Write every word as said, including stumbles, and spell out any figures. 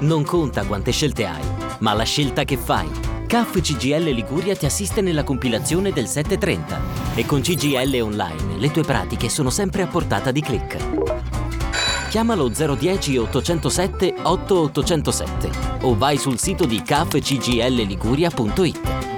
Non conta quante scelte hai, ma la scelta che fai. C A F C G I L Liguria ti assiste nella compilazione del settecentotrenta e con C G I L Online le tue pratiche sono sempre a portata di click. Chiamalo zero uno zero otto zero sette otto otto zero sette o vai sul sito di c a f c g l liguria punto i t.